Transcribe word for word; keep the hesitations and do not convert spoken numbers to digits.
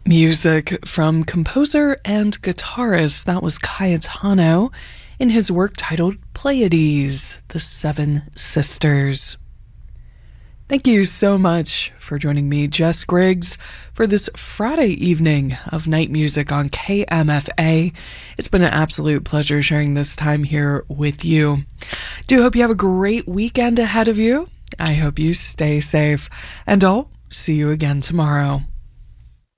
Music from composer and guitarist, that was Cayetano in his work titled Pleiades, The Seven Sisters. Thank you so much for joining me, Jess Griggs, for this Friday evening of night music on K M F A. It's been an absolute pleasure sharing this time here with you. Do hope you have a great weekend ahead of you. I hope you stay safe, and I'll see you again tomorrow.